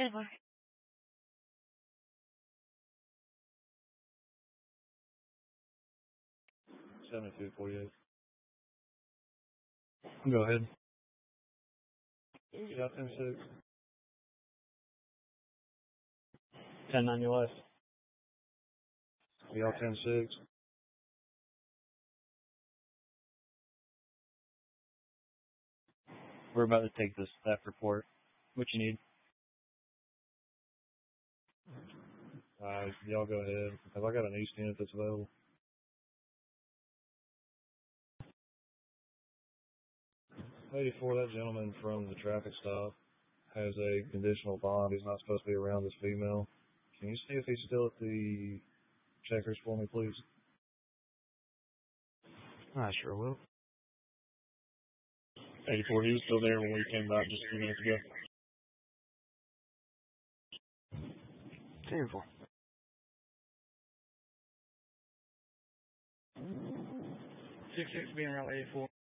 10-4. 7248. Go ahead. Yeah, 10-6. 10-9 your left. Y'all 10-6. We're about to take this staff report. What you need? Y'all go ahead. Have I got an East End that's available? '84, that gentleman from the traffic stop has a conditional bond. He's not supposed to be around this female. Can you see if he's still at the Checkers for me, please? I sure will. 84, he was still there when we came back just a few minutes ago. 10-4. 6-6 being around 84.